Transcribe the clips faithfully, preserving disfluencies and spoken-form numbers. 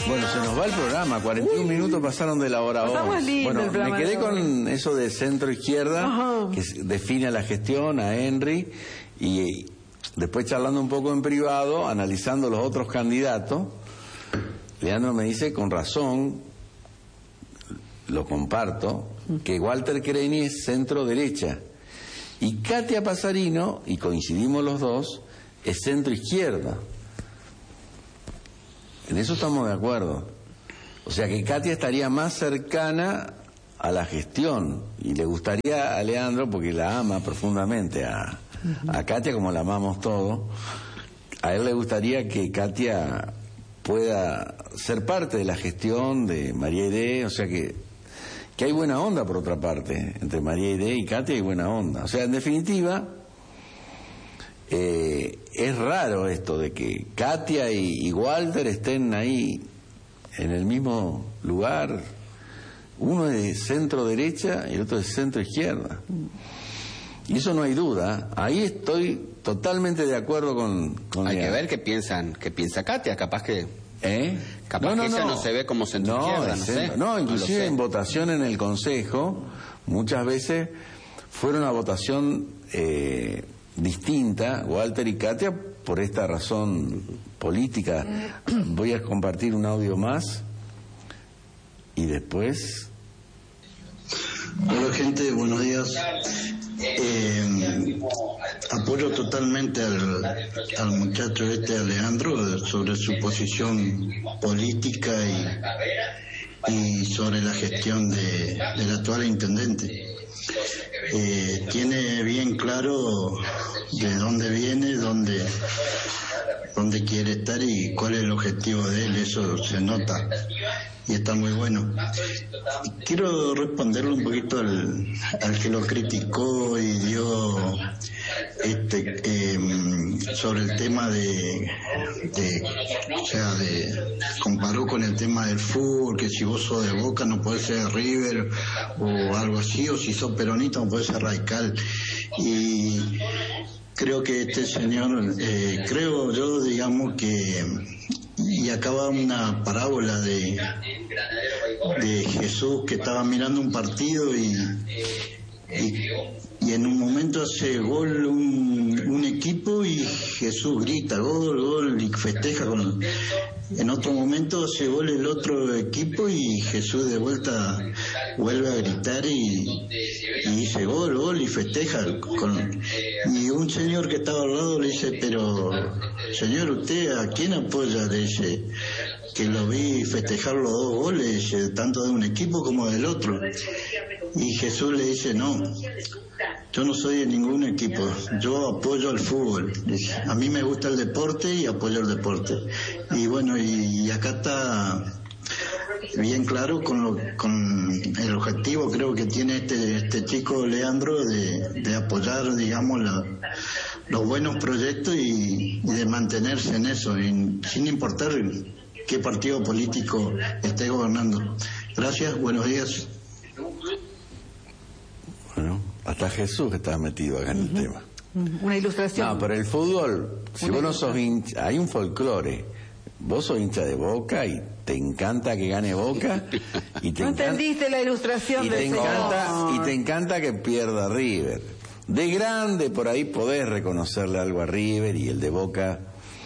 Bueno, se nos va el programa, cuarenta y un Uy. Minutos pasaron de la hora once. Bueno, me quedé con eso de centro-izquierda, que define a la gestión, a Henry, y después charlando un poco en privado, analizando los otros candidatos, Leandro me dice, con razón, lo comparto, que Walter Creni es centro-derecha, y Katia Pasarino, y coincidimos los dos, es centro-izquierda. En eso estamos de acuerdo. O sea que Katia estaría más cercana a la gestión, y le gustaría a Leandro, porque la ama profundamente a, a Katia como la amamos todos, a él le gustaría que Katia pueda ser parte de la gestión de María Aidé, o sea que, que hay buena onda por otra parte, entre María Aidé y Katia hay buena onda. O sea, en definitiva, eh, es raro esto de que Katia y, y Walter estén ahí en el mismo lugar. Uno es de centro derecha y el otro es centro izquierda. Y eso no hay duda. Ahí estoy totalmente de acuerdo con, con Hay Leandro. que ver qué piensan, qué piensa Katia, capaz que ¿Eh? capaz no, no, que ella no. no se ve como centro izquierda, no, no sé. No, inclusive no sé. en votación en el Consejo, muchas veces fueron una votación eh, distinta, Walter y Katia, por esta razón política. Voy a compartir un audio más y después... Hola gente, buenos días. Eh, apoyo totalmente al, al muchacho este, Alejandro, sobre su posición política y, y sobre la gestión de, del actual intendente. Eh, tiene bien claro de dónde viene, dónde, dónde quiere estar y cuál es el objetivo de él, eso se nota y está muy bueno. Quiero responderle un poquito al, al que lo criticó y dio este eh, sobre el tema de, de o sea de comparó con el tema del fútbol, que si vos sos de Boca no podés ser de River o algo así, o si sos peronista no podés ser radical. Y creo que este señor eh, creo yo digamos que y acaba una parábola de de Jesús que estaba mirando un partido y, y, y en un momento hace gol un, un equipo y Jesús grita gol, gol y festeja con, en otro momento hace gol el otro equipo y Jesús de vuelta vuelve a gritar y, y dice gol, gol y festeja con, y un señor que estaba al lado le dice, pero señor, ¿usted a quién apoya? Le dice, que lo vi festejar los dos goles, tanto de un equipo como del otro. Y Jesús le dice, no, yo no soy de ningún equipo, yo apoyo al fútbol. Dice, a mí me gusta el deporte y apoyo el deporte. Y bueno, y, y acá está bien claro con, lo, con el objetivo creo que tiene este, este chico Leandro de, de apoyar, digamos, la, los buenos proyectos y, y de mantenerse en eso, y, sin importar qué partido político esté gobernando. Gracias, buenos días. Bueno, hasta Jesús está metido acá en el uh-huh. tema. Una ilustración. No, pero el fútbol, si vos no sos hincha, hay un folclore. Vos sos hincha de Boca y te encanta que gane Boca y te no encanta, entendiste la ilustración y del te encanta señor. y te encanta que pierda River. De grande por ahí podés reconocerle algo a River y el de Boca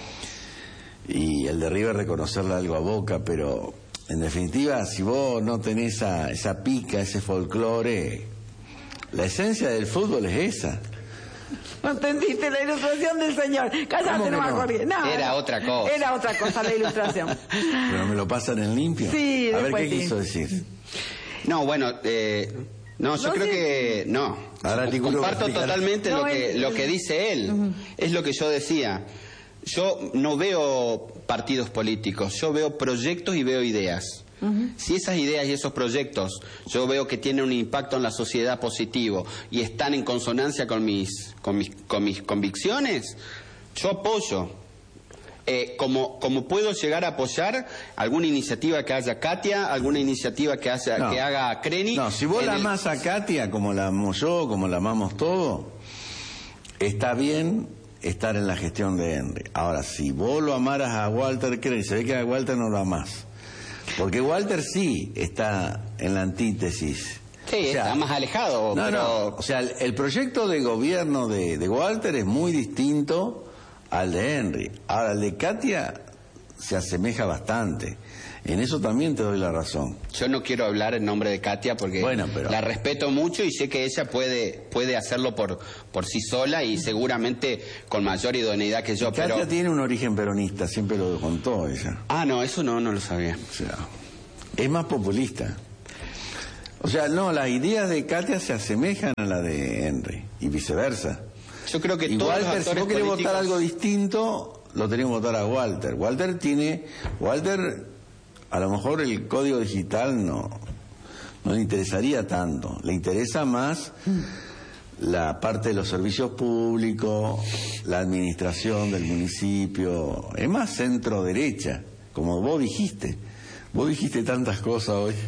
y el de River reconocerle algo a Boca, pero en definitiva si vos no tenés esa, esa pica, ese folclore, la esencia del fútbol es esa. No entendiste la ilustración del señor. Cállate, no me acordé. No, era no, otra cosa. Era otra cosa la ilustración. Pero me lo pasan en limpio. Sí, a ver qué sí. quiso decir. No, bueno, eh, no, yo no, creo sí. que no. Ahora Comparto totalmente no, lo que es, lo que dice él. Uh-huh. Es lo que yo decía. Yo no veo partidos políticos, yo veo proyectos y veo ideas. Uh-huh. Si esas ideas y esos proyectos yo veo que tienen un impacto en la sociedad positivo y están en consonancia con mis con mis, con mis convicciones, yo apoyo. Eh, como, como puedo llegar a apoyar alguna iniciativa que haya Katia, alguna iniciativa que, haya, no, que haga Creni. No, si vos la el... amás a Katia como la amo yo, como la amamos todos, está bien estar en la gestión de Henry. Ahora, si vos lo amaras a Walter Creni, se ve que a Walter no lo amás. Porque Walter sí está en la antítesis. Sí, o sea, está más alejado. No, pero... no, o sea, el, el proyecto de gobierno de, de Walter es muy distinto al de Henry. Ahora, el de Katia se asemeja bastante. En eso también te doy la razón. Yo no quiero hablar en nombre de Katia porque bueno, pero... la respeto mucho y sé que ella puede puede hacerlo por por sí sola y seguramente con mayor idoneidad que yo. Katia pero... tiene un origen peronista, siempre lo contó ella. Ah, no, eso no, no lo sabía. O sea, es más populista. O sea, no, las ideas de Katia se asemejan a las de Henry y viceversa. Yo creo que y todos Walter, los actores si vos querés políticos... votar algo distinto, lo tenés que votar a Walter. Walter tiene... Walter... A lo mejor el código digital no, no le interesaría tanto, le interesa más la parte de los servicios públicos, la administración del municipio, es más centro derecha, como vos dijiste. Vos dijiste tantas cosas hoy.